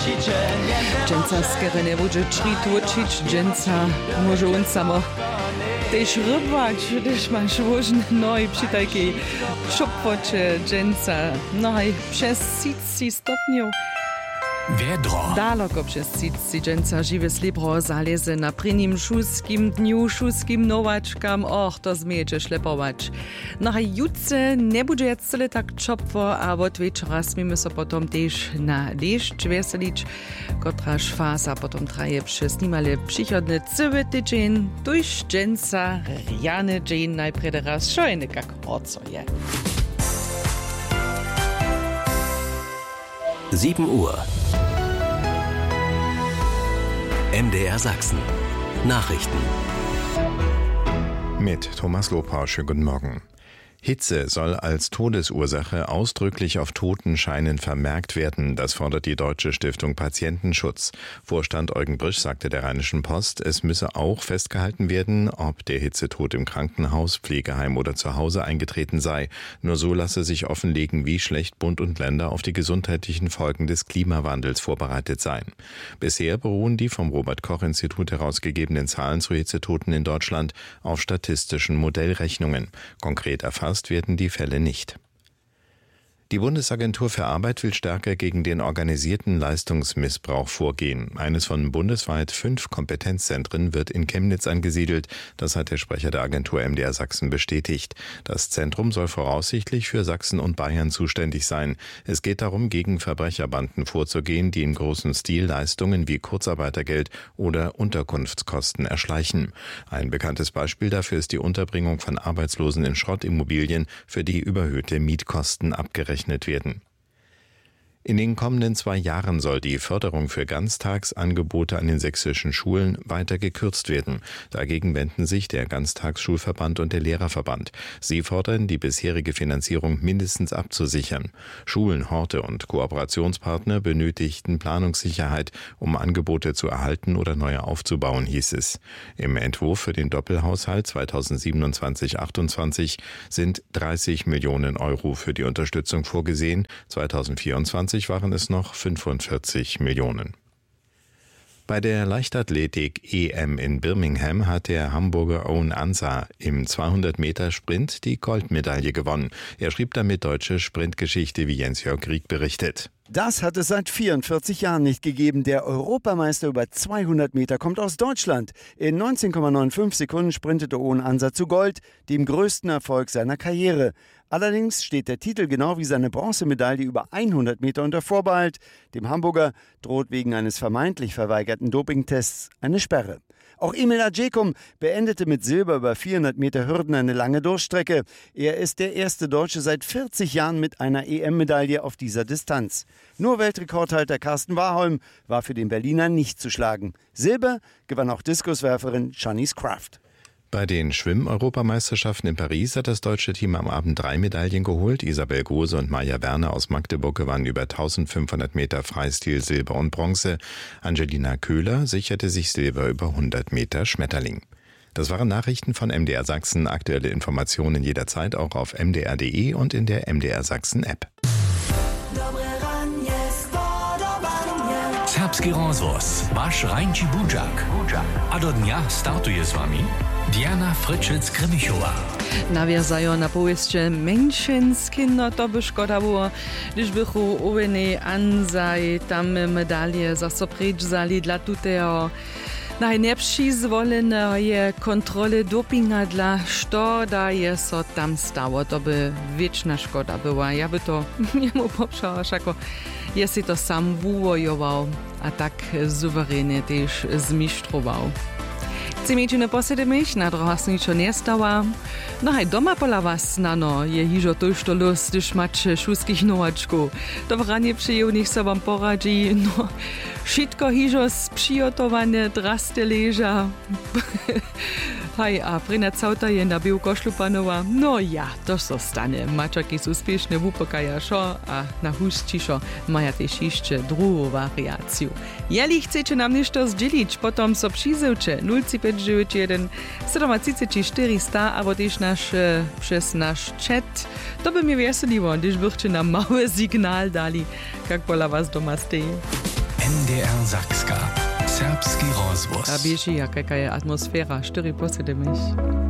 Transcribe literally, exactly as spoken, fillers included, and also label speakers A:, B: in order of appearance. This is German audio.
A: Dżęca skere nie będzie czrit uczyć, dżęca może on samo też rywać, też masz ważne noje przy takiej szopwocie dżęca. No i przez siedemdziesiąt stopniów.
B: Wiedro.
A: Daleko przez siedemdziesiąt dżęca żywe slibro zalezy na prynim szuskim dniu, szuskim nowaczkam. Och, to zmiecie szlepować. No i jutce nie będzie jak tyle tak czopwo, a od wieczora smimy so potom też na deszcz weselić, kotraż faza potom traje przez nimale przychodny cały tydzień. Tuż dżęca, rjany dzień najpierw raz szojny, jak oco je.
B: sieben Uhr. M D R Sachsen. Nachrichten.
C: Mit Thomas Lopau, schönen guten Morgen. Hitze soll als Todesursache ausdrücklich auf Totenscheinen vermerkt werden. Das fordert die Deutsche Stiftung Patientenschutz. Vorstand Eugen Brisch sagte der Rheinischen Post, es müsse auch festgehalten werden, ob der Hitzetod im Krankenhaus, Pflegeheim oder zu Hause eingetreten sei. Nur so lasse sich offenlegen, wie schlecht Bund und Länder auf die gesundheitlichen Folgen des Klimawandels vorbereitet seien. Bisher beruhen die vom Robert-Koch-Institut herausgegebenen Zahlen zu Hitzetoten in Deutschland auf statistischen Modellrechnungen. Konkret erfasst werden die Fälle nicht. Die Bundesagentur für Arbeit will stärker gegen den organisierten Leistungsmissbrauch vorgehen. Eines von bundesweit fünf Kompetenzzentren wird in Chemnitz angesiedelt. Das hat der Sprecher der Agentur M D R Sachsen bestätigt. Das Zentrum soll voraussichtlich für Sachsen und Bayern zuständig sein. Es geht darum, gegen Verbrecherbanden vorzugehen, die im großen Stil Leistungen wie Kurzarbeitergeld oder Unterkunftskosten erschleichen. Ein bekanntes Beispiel dafür ist die Unterbringung von Arbeitslosen in Schrottimmobilien, für die überhöhte Mietkosten abgerechnet werden. In den kommenden zwei Jahren soll die Förderung für Ganztagsangebote an den sächsischen Schulen weiter gekürzt werden. Dagegen wenden sich der Ganztagsschulverband und der Lehrerverband. Sie fordern, die bisherige Finanzierung mindestens abzusichern. Schulen, Horte und Kooperationspartner benötigten Planungssicherheit, um Angebote zu erhalten oder neue aufzubauen, hieß es. Im Entwurf für den Doppelhaushalt zweitausendsiebenundzwanzig achtundzwanzig sind dreißig Millionen Euro für die Unterstützung vorgesehen. zweitausendvierundzwanzig waren es noch fünfundvierzig Millionen. Bei der Leichtathletik-E M in Birmingham hat der Hamburger Owen Ansah im zweihundert Meter Sprint die Goldmedaille gewonnen. Er schrieb damit deutsche Sprintgeschichte, wie Jens-Jörg Rieck berichtet.
D: Das hat es seit vierundvierzig Jahren nicht gegeben. Der Europameister über zweihundert Meter kommt aus Deutschland. In neunzehn Komma fünfundneunzig Sekunden sprintete Owen Ansah zu Gold, dem größten Erfolg seiner Karriere. Allerdings steht der Titel genau wie seine Bronzemedaille über hundert Meter unter Vorbehalt. Dem Hamburger droht wegen eines vermeintlich verweigerten Dopingtests eine Sperre. Auch Emil Adjekum beendete mit Silber über vierhundert Meter Hürden eine lange Durchstrecke. Er ist der erste Deutsche seit vierzig Jahren mit einer E M-Medaille auf dieser Distanz. Nur Weltrekordhalter Carsten Warholm war für den Berliner nicht zu schlagen. Silber gewann auch Diskuswerferin Shanice Kraft.
C: Bei den Schwimm-Europameisterschaften in Paris hat das deutsche Team am Abend drei Medaillen geholt. Isabel Gose und Maja Werner aus Magdeburg gewannen über eintausendfünfhundert Meter Freistil Silber und Bronze. Angelina Köhler sicherte sich Silber über hundert Meter Schmetterling. Das waren Nachrichten von M D R Sachsen. Aktuelle Informationen jederzeit auch auf m d r punkt d e und in der M D R Sachsen App.
B: Serbski rozvoz, vaš Rajnči Budžak. A do dnia startuje s vami Diana Fryczec-Kremichova.
A: Nawiązają na powieście Menschenskinder, to by szkoda było, gdyż bychu uweny Ansaj tam medalię za soprecz zali dla tutego najlepszy zwolenego je kontrole dopinga dla što da je so tam stało. To by wieczna szkoda była. Ja by to niemu poprzała, jako jeśli to sam wuwojował, a tak suwerenie też zmistrzował. Chcę mieć na posede mich, na druhas ničo nestała. No hej, doma pola was nano je hižo tož to lust, gdyż macie šuskich nowaczków. To w ranie przyjemnych so wam poradzi, no, wszystko hižo sprzygotowane, draste leża. Hej, a prina cauta je na bił koszlupanowa. No ja, to so stane. Mačaky są spieszne wupokaja šo, a na husčišo maja też jeszcze drugą wariację. Jeli chcecie nam ništo zdzielić, potom so przyzywcie nula pięć dziewięć jeden siedem trzy cztery sta, albo też nasz, e, przez nasz chat. To by mnie weseliło, gdyż byście nam mały sygnał dali, jak pola was doma stoi.
B: N D R Sakska. Serbski rozvoz.
A: A bieži, jaká je atmosféra, štyri posedy myš.